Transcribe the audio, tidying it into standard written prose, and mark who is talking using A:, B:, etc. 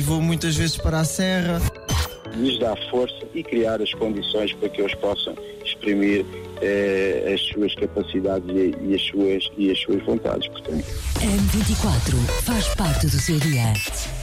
A: Vou muitas vezes para a serra.
B: Lhes dar força e criar as condições para que eles possam exprimir as suas capacidades e as suas vontades, portanto.
C: M24 faz parte do seu dia.